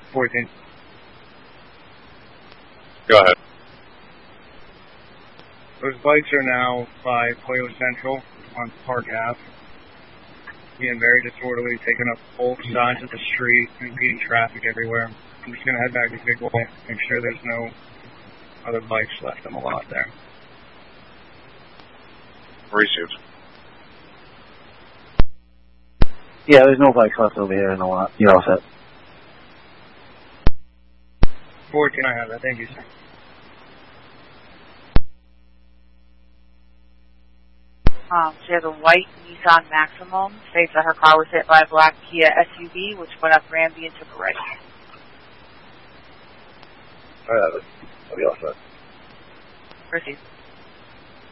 14. Go ahead. Those bikes are now by Toyota Central on Park Ave. Being very disorderly, taking up both sides of the street, impeding traffic everywhere. I'm just going to head back to Big Boy, make sure there's no other bikes left on the lot there. Received. Yeah, there's no bikes left over here in the lot. You're all set. 14, I have that. Thank you, sir. She has a white Nissan Maximum. States that her car was hit by a black Kia SUV, which went up Ramsey and took a right. I have it. I'll be all set. Proceed.